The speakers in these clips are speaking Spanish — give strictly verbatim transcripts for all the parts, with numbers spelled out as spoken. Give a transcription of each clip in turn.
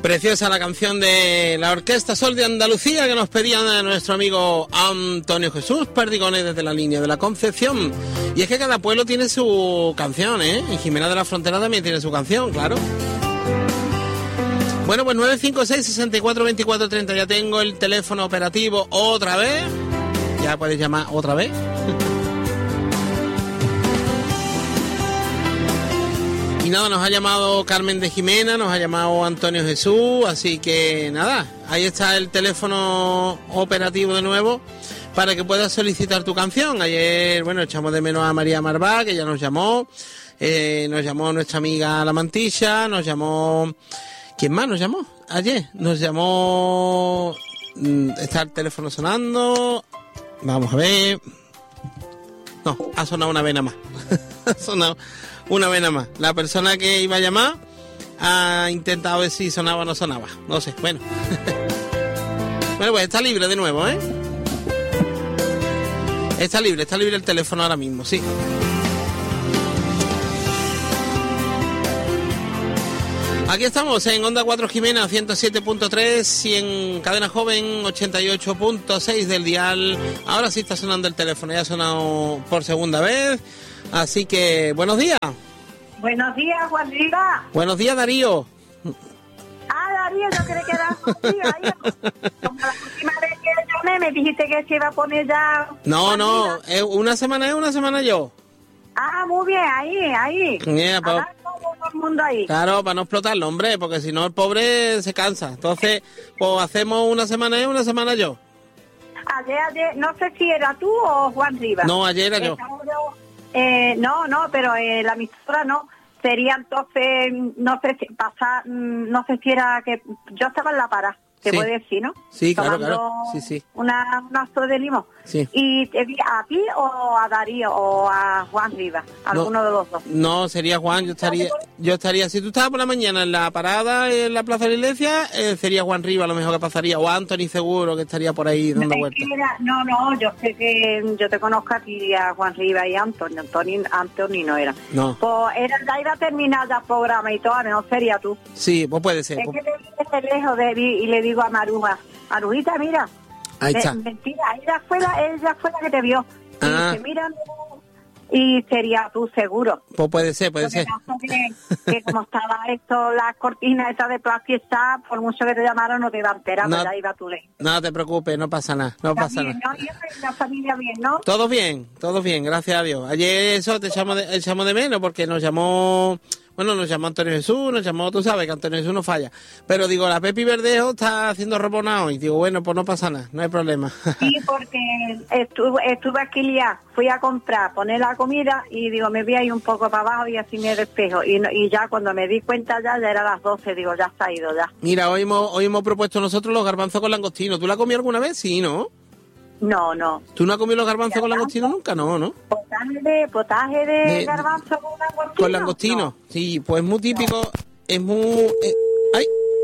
Preciosa la canción de la Orquesta Sol de Andalucía que nos pedía nuestro amigo Antonio Jesús Perdigones desde la línea de la Concepción. Y es que cada pueblo tiene su canción, ¿eh? Y Jimena de la Frontera también tiene su canción, claro. Bueno, pues nueve cinco seis, seis cuatro, dos cuatro tres cero, ya tengo el teléfono operativo otra vez. Ya puedes llamar otra vez. Y nada, nos ha llamado Carmen de Jimena, nos ha llamado Antonio Jesús, así que nada, ahí está el teléfono operativo de nuevo para que puedas solicitar tu canción. Ayer, bueno, echamos de menos a María Marvá, que ya nos llamó, eh, nos llamó nuestra amiga La Mantilla, nos llamó... ¿Quién más nos llamó? Ayer nos llamó... Está el teléfono sonando, vamos a ver... No, ha sonado una vena más, ha sonado... Una vez nada más. La persona que iba a llamar ha intentado ver si sonaba o no sonaba. No sé, bueno. Bueno, pues está libre de nuevo, ¿eh? Está libre, está libre el teléfono ahora mismo, sí. Aquí estamos en Onda cuatro Jimena ciento siete punto tres y en Cadena Joven ochenta y ocho punto seis del dial. Ahora sí está sonando el teléfono, ya ha sonado por segunda vez. Así que, buenos días. Buenos días, Juan Riva. Buenos días, Darío. Ah, Darío, yo creí que era contigo. Como la última vez que llamé me dijiste que se iba a poner ya... No, no, es una semana es una semana yo. Ah, muy bien, ahí, ahí. Yeah, pa... todo el mundo ahí. Claro, para no explotarlo, hombre, porque si no el pobre se cansa. Entonces, pues hacemos una semana yo, una semana yo. Ayer, ayer, no sé si era tú o Juan Riva. No, ayer era yo. Eh, no, no, pero eh, la emisora no. Sería entonces, no sé si pasar, no sé si era que yo estaba en la para, te sí. puedo decir, ¿no? Sí, claro, tomando claro. Sí, sí. Una, un aso de limón. Sí. ¿Y te vi a ti o a Darío o a Juan Riva? Alguno no, de los dos. No, sería Juan, yo estaría, yo estaría, si tú estabas por la mañana en la parada en la Plaza de la Iglesia, eh, sería Juan Riva lo mejor que pasaría, o Anthony seguro que estaría por ahí dando no, vueltas. No, no, yo sé que yo te conozco a ti, a Juan Riva y a Anthony, Anthony, Anthony no era. No. Pues era, ya iba a terminar ya el programa y todo, no sería tú. Sí, pues puede ser. Es pues... que le vi de lejos de, y le digo a Maruja, Marujita, mira. Ahí está. Me, mentira, ella fue, la, ella fue la que te vio. Y ah. dice, mira, y sería tú seguro. Pues puede ser, puede Lo ser. Que, que como estaba esto, las cortinas estas de plástico, por mucho que te llamaron, no te iba a enterar, no, ya iba tu ley. No te preocupes, no pasa nada, no pasa bien, nada. ¿no? Y la familia bien, ¿no? Todo bien, todo bien, gracias a Dios. Ayer eso te echamos de, echamos de menos porque nos llamó... Bueno, nos llamó Antonio Jesús, nos llamó, tú sabes que Antonio Jesús no falla. Pero digo, la Pepi Verdejo está haciendo reponado y digo, bueno, pues no pasa nada, no hay problema. Sí, porque estuve, estuve aquí liada, fui a comprar, poner la comida y digo, me voy a ir un poco para abajo y así me despejo. Y, y ya cuando me di cuenta ya, ya era las doce, digo, ya está ido ya. Mira, hoy hemos, hoy hemos propuesto nosotros los garbanzos con langostino. ¿Tú la has comido alguna vez? Sí, ¿no? No, no. ¿Tú no has comido los garbanzos con langostino nunca? No, ¿no? ¿Potaje de, potaje de, de garbanzo con langostino? Con langostino, no. Sí, pues es muy típico, no. Es muy... Eh, ¡ay!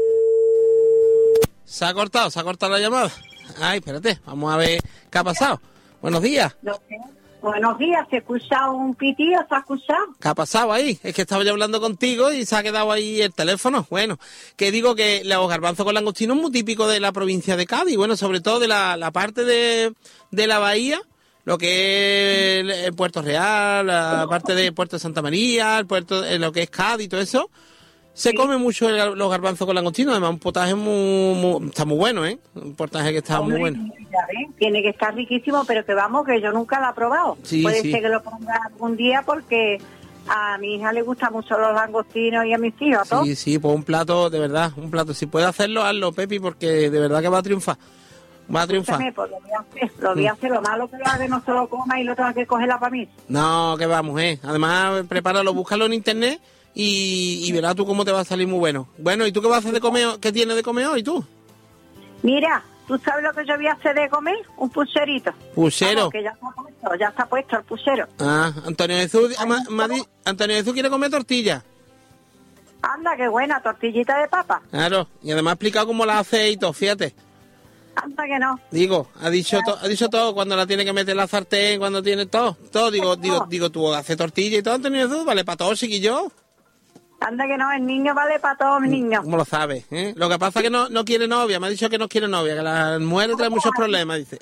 Se ha cortado, se ha cortado la llamada. Ay, espérate, vamos a ver qué ha pasado. Buenos días. No sé. Buenos días, ¿se ha escuchado un pitío? ¿Se ha escuchado? ¿Qué ha pasado ahí? Es que estaba yo hablando contigo y se ha quedado ahí el teléfono. Bueno, que digo que los garbanzos con langostino es muy típico de la provincia de Cádiz, bueno, sobre todo de la, la parte de, de la bahía, lo que es el Puerto Real, la parte de Puerto de Santa María, el puerto, lo que es Cádiz y todo eso. Se sí. come mucho el, los garbanzos con langostino, además un potaje muy, muy, está muy bueno, ¿eh? Un potaje que está Hombre, muy bueno. Tiene que estar riquísimo, pero que vamos, que yo nunca lo he probado. Sí, Puede sí. ser que lo ponga algún día porque a mi hija le gustan mucho los langostinos y a mis hijos, ¿no? Sí, sí, pues un plato, de verdad, un plato. Si puedes hacerlo, hazlo, Pepi, porque de verdad que va a triunfar. Va a triunfar. Pues lo voy a hacer, lo voy a hacer. Lo malo que lo haga no se lo coma y lo tenga que cogerla para mí. No, que vamos, ¿eh? Además, prepáralo, búscalo en internet. Y, y verás tú cómo te va a salir muy bueno. Bueno, ¿y tú qué vas a hacer de comer? ¿Qué tienes de comer hoy tú? Mira, ¿tú sabes lo que yo voy a hacer de comer? Un pucherito. ¿Puchero? Vamos, que ya está puesto, ya está puesto el puchero. Ah, Antonio Jesús, Ay, ma, ma, Antonio Jesús quiere comer tortilla. Anda, qué buena, tortillita de papa. Claro, y además ha explicado cómo la hace y todo, fíjate. Anda que no. Digo, ha dicho, to, ha dicho todo, cuando la tiene que meter la sartén, cuando tiene todo. Todo, digo, digo, digo, tú haces tortilla y todo, Antonio Jesús, vale para todos, chiquillo. Anda que no, el niño vale para todos los niños. ¿Cómo lo sabes? ¿Eh? Lo que pasa es que no, no quiere novia, me ha dicho que no quiere novia, que la mujer trae muchos problemas, dice.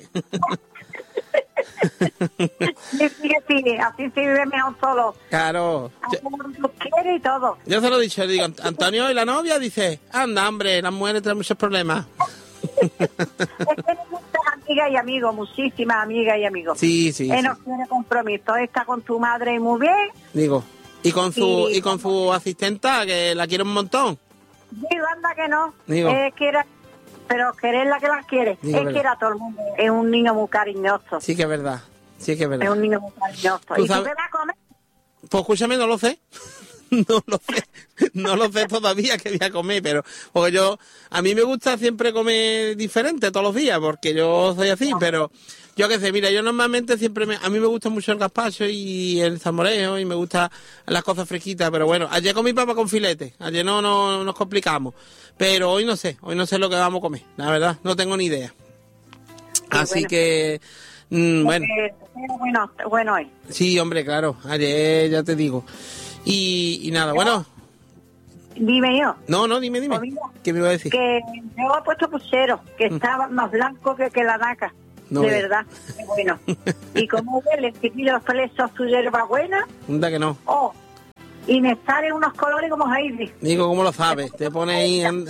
Sí, sí, sí, así se vive mejor solo. Claro. Yo, quiere y todo. Yo se lo he dicho, digo, Antonio, ¿y la novia? Dice, anda, hombre, las mujeres traen muchos problemas. Es que tiene muchas amigas y amigos, muchísimas amigas y amigos. Sí, sí. Él sí. no tiene compromiso, está con tu madre muy bien. Digo, y con su Y- y con su asistenta, que la quiere un montón. Digo, anda que no. Digo. Es que era, pero querer la que las quiere. Digo, es verdad. que era todo el mundo. Es un niño muy cariñoso. Sí que es verdad, sí que es Es verdad. un niño muy cariñoso. Tú ¿Y sabes- tú qué vas a comer? Pues escúchame, no lo sé. No lo sé. No lo sé todavía que voy a comer, pero porque yo, a mí me gusta siempre comer diferente todos los días, porque yo soy así, pero yo qué sé, mira, yo normalmente siempre me, a mí me gusta mucho el gazpacho y el salmorejo y me gustan las cosas fresquitas, pero bueno, ayer comí papa con filete, ayer no, no nos complicamos, pero hoy no sé, hoy no sé lo que vamos a comer, la verdad, no tengo ni idea. Así bueno. que, mm, bueno. Eh, pero bueno, bueno es. Sí, hombre, claro, ayer ya te digo. Y, y nada, bueno, Dime yo. no, no, dime, dime. Pues mira, ¿Qué me iba a decir? Que yo he puesto puchero, que estaba más blanco que, que la naca. No de ve. verdad. Qué bueno. Y como huele, que pide los flesos su hierba buena, Anda que no. oh, y me salen unos colores como Heidi. Digo, ¿cómo lo sabes? Te pone ahí... en-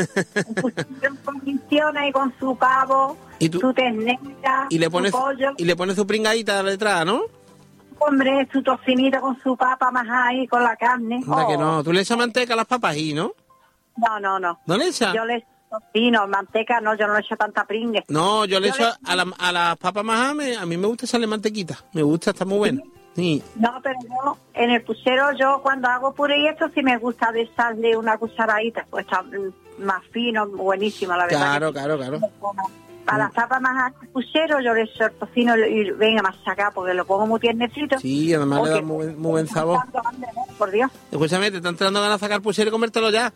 Con pinciones y con su pavo, ¿Y tú? su ternera, y le pones su pollo, y le pones su pringadita detrás, ¿no? hombre, su tocinito con su papa más ahí, con la carne. Anda que Oh. no. Tú le echas manteca a las papas ahí, ¿no? No, no, no. ¿No le echas? Yo le echo tocino, manteca, no, yo no le echo tanta pringue. No, yo le Yo echo le- a, la- a las papas más a mí me gusta echarle mantequita. Me gusta, está muy bueno. Sí. No, pero yo, en el puchero, yo cuando hago puré y esto, sí me gusta de echarle una cucharadita, pues está mm, más fino, buenísimo, la verdad. Claro, que claro, claro. sí. Para las papas más al puchero, yo le echo el tocino y venga más acá, porque lo pongo muy tiernecito. Sí, además le da Porque- muy, buen- muy buen sabor. Por Dios. Escúchame, te están entrando ganas de sacar puchero y comértelo ya.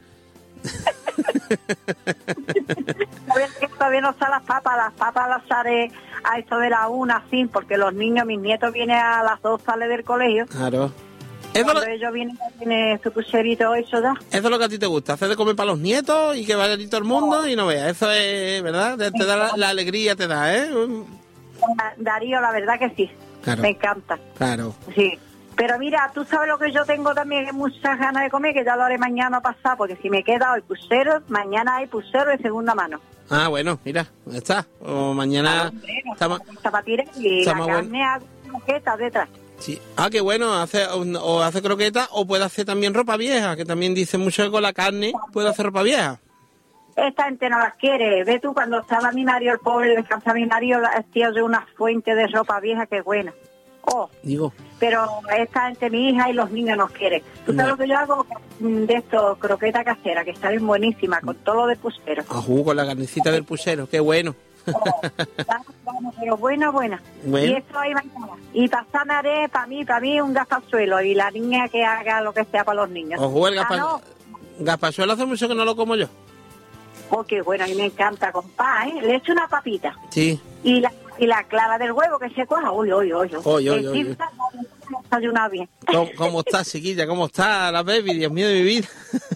Todavía, todavía no están las papas, las papas las haré a esto de la una, sí, porque los niños, mis nietos vienen a las dos, sale del colegio. Claro. Eso, Cuando lo- ellos vienen, ya tiene su pucherito hecho ya. eso es lo que a ti te gusta, hacer de comer para los nietos y que vaya allí todo el mundo y no veas. Eso es, ¿verdad? Te, te da la, la alegría, te da, ¿eh? Darío, la verdad que sí. Claro. Me encanta. Claro. Sí. Pero mira, tú sabes lo que yo tengo también, que muchas ganas de comer, que ya lo haré mañana pasado, porque si me queda hoy puchero, mañana hay puchero de segunda mano. Ah, bueno, mira, ya está. O mañana estamos... Zapatillas y está la más carne a croquetas detrás. Sí. Ah, qué bueno, hace, o hace croquetas o puede hacer también ropa vieja, que también dice mucho que con la carne puede hacer ropa vieja. Esta gente no las quiere. Ve tú, cuando estaba mi marido, el pobre, descansa mi marido, el tío de una fuente de ropa vieja que es buena. Oh, Digo, pero esta gente, mi hija y los niños nos quieren. ¿Tú sabes No. lo que yo hago? Mm, De esto, croqueta casera, que está bien buenísima, con todo lo de puchero. ajú, con la carnecita del puchero, qué bueno. Oh, vamos, vamos, pero buena, buena. Bueno. Y esto ahí mañana. Y pasarme haré, para mí, para mí, un gazpachuelo. Y la niña que haga lo que sea para los niños. Ojo, el Ah, gazpa... no. gazpachuelo hace mucho que no lo como yo. Oh, qué bueno, a mí me encanta con pan, ¿eh? Le echo una papita. Sí, Y la, y la clara del huevo que se coja, uy, uy, uy. Uy, uy, uy, uy. Encima, no desayunar bien. ¿Cómo, cómo está, chiquilla? ¿Cómo está la baby? Dios mío de mi vida.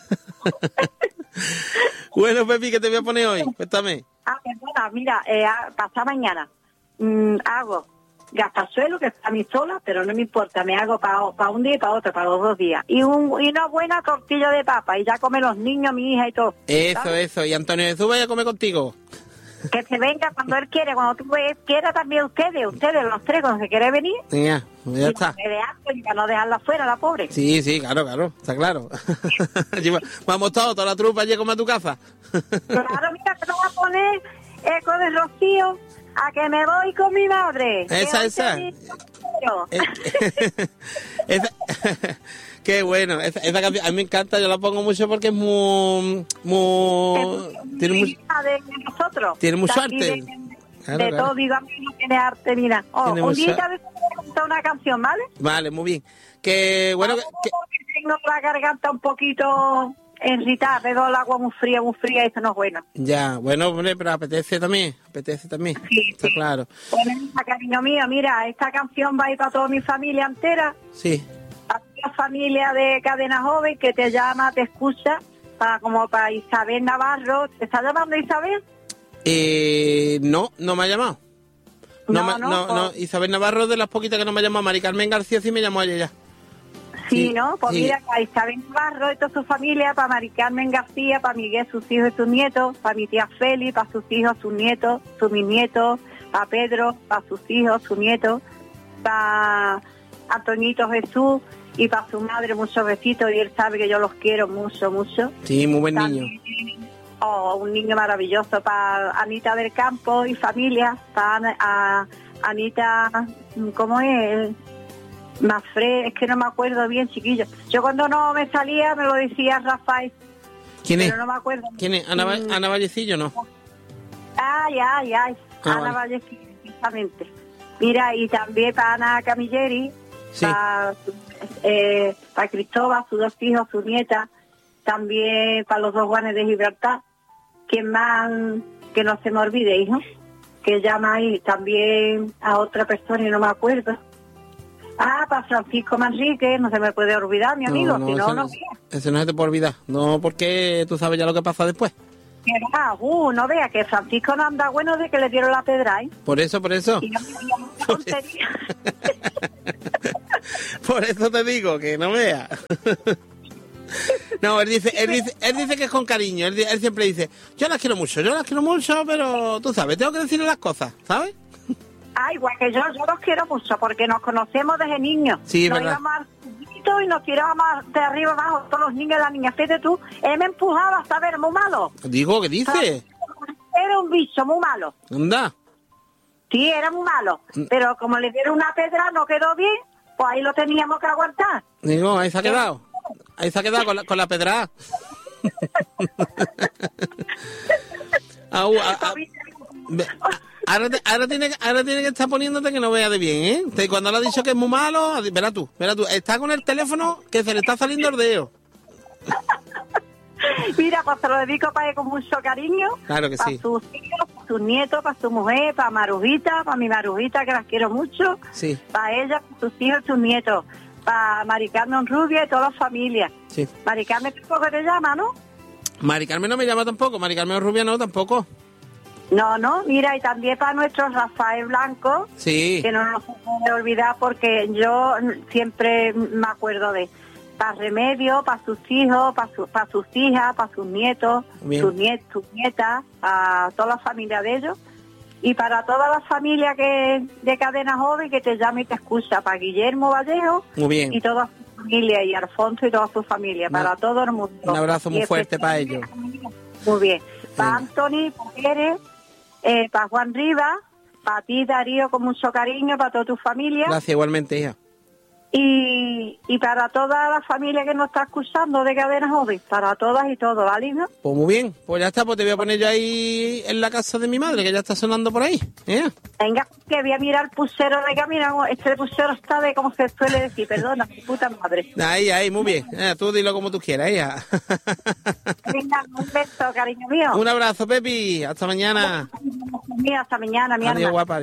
Bueno, Pepi, ¿qué te voy a poner hoy? Cuéntame. Ah, perdona, mira, eh, a- pasado mañana mm, hago gazpachuelo, que es para mí sola, pero no me importa, me hago para un día y para otro, para los dos días. Y, un, y una buena tortilla de papa, y ya comen los niños, mi hija y todo. Eso, ¿sabes? eso. Y Antonio Jesús vaya a comer contigo. Que se venga cuando él quiere, cuando tú ves- quiera también ustedes, ustedes los tres, cuando se quiere venir. Ya, ya y está. me dejan, y para no dejarla afuera, la pobre. Sí, sí, claro, claro, está claro. Allí va- Vamos todos, toda la trupa allí a comer a tu casa. Claro, mira, que te voy a poner eco de Rocío, a que me voy con mi madre. que Esa, hoy esa. te digo, Eh, esa- Qué bueno, esa, esa canción a mí me encanta, yo la pongo mucho porque es muy, muy tiene mucho, de nosotros. tiene mucho De aquí arte. De, Claro, de claro. todo, digo, a mí no tiene arte, mira. Oh, Tiene un mucho- día a veces me voy a cantar una canción, ¿vale? Vale, muy bien. Que bueno, que, que- Porque tengo la garganta un poquito irritada, pego el agua muy fría, muy fría, y eso no es bueno. ya, bueno, hombre, pero apetece también, apetece también, Sí, está sí. claro. Bueno, hija, cariño mío, mira, esta canción va a ir para toda mi familia entera. Sí, Así la familia de Cadena Joven que te llama, te escucha, para como para Isabel Navarro. ¿Te está llamando Isabel? Eh, no, no me ha llamado. No, No, me- no, no, pues- no, Isabel Navarro es de las poquitas que no me ha llamado. Mari Carmen García sí me llamó ayer ya. Sí, Sí, ¿no? Pues sí. mira, para Isabel Navarro y toda su familia, para Mari Carmen García, para Miguel, sus hijos y sus nietos, para mi tía Feli, para sus hijos, sus nietos, sus mis nietos, para Pedro, para sus hijos, sus nietos, para Antoñito Jesús y para su madre, muchos besitos, y él sabe que yo los quiero mucho, mucho. Sí, muy buen niño. También, oh, un niño maravilloso, para Anita del Campo y familia, para Ana- a Anita, ¿cómo es? Mafre, es que no me acuerdo bien, chiquillo. Yo cuando no me salía me lo decía Rafael, ¿Quién es? pero no me acuerdo. ¿Quién es? ¿Ana, Va- Mm, Ana Vallecillo no? Ay, ay, ay. Ah, Ana vale. Vallecillo, precisamente. Mira, y también para Ana Camilleri, Sí. para, eh, para Cristóbal, sus dos hijos, su nieta, también para los dos Juanes de Gibraltar. ¿Quién más? Que no se me olvide, hijo. Que llama ahí también a otra persona y no me acuerdo. Ah, para Francisco Manrique, no se me puede olvidar, mi amigo, si no, ese, no ese no se te puede olvidar. No, porque tú sabes ya lo que pasa después. vea. Uh, no vea que Francisco no anda bueno de que le dieron la pedra, ¿eh? Por eso, por eso. Y no me diga mucha tontería. Por eso te digo, que no veas. No, él dice, él dice, él dice que es con cariño. Él, di- él siempre dice, yo las quiero mucho, yo las quiero mucho, pero tú sabes, tengo que decirle las cosas, ¿sabes? Ah, igual que yo, yo los quiero mucho porque nos conocemos desde niños. Sí, es nos verdad. íbamos al circuito y nos tirábamos de arriba abajo, todos los niños y las niñas. Fíjate tú, él me empujaba hasta ver muy malo. Digo, ¿qué dice? Era un bicho muy malo. Anda. Sí, era muy malo. Mm. Pero como le dieron una pedra, no quedó bien, pues ahí lo teníamos que aguantar. Digo, ahí se ha quedado. Ahí se ha quedado con la, con la pedrada. Au, a- a- ve- ahora, te- ahora, tiene, que- ahora tiene que estar poniéndote que no vea de bien, ¿eh? Te- Cuando le ha dicho que es muy malo, verá tú, verá tú. Está con el teléfono que se le está saliendo el dedo. Mira, pues se lo dedico para él con mucho cariño. Claro que para sí. sus hijos, para sus nietos, para su mujer, para Marujita, para mi Marujita, que las quiero mucho. Sí, Para ella, para sus hijos y sus nietos. Para Mari Carmen Rubia y toda la familia. sí. Mari Carmen tampoco te llama, ¿no? Mari Carmen no me llama tampoco, Mari Carmen Rubia no tampoco. No, no, mira, y también para nuestro Rafael Blanco, Sí, que no nos puede olvidar porque yo siempre me acuerdo de para Remedio, para sus hijos, para, su- para sus hijas, para sus nietos, Bien. sus, niet, sus nietas, a toda la familia de ellos. Y para toda la familia que de Cadena Joven que te llama y te escucha, para Guillermo Vallejo muy bien. y toda su familia, y Alfonso y toda su familia, Una- para todo el mundo. un abrazo muy Y fuerte para ellos. Muy bien. Para Venga. Anthony, para Pérez, eh, para Juan Rivas, para ti, Darío, con mucho cariño, para toda tu familia. Gracias igualmente, hija. Y, y para toda la familia que nos está escuchando de Cadena Joven, para todas y todos, ¿vale, hija? Pues muy bien, pues ya está, pues te voy a poner yo ahí en la casa de mi madre, que ya está sonando por ahí. ¿eh? Venga, que voy a mirar el pulsero de camino. Este pulsero está de, como se suele decir, perdona, mi puta madre. Ahí, ahí, muy bien. Eh, tú dilo como tú quieras, hija. Venga, un beso, cariño mío. Un abrazo, Pepi. Hasta mañana. Mío, hasta mañana, mi Adiós, alma. guapa.